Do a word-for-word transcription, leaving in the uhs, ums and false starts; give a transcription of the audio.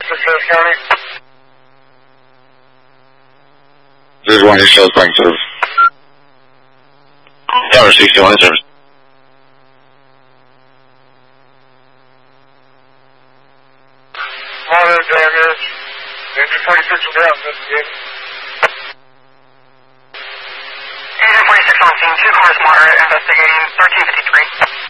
County. This is one East Shell Spring service. Tower sixty-one service. Minor damage. Engine forty-six will be out investigating. Engine forty-six on scene, two cars moderate, investigating thirteen fifty-three.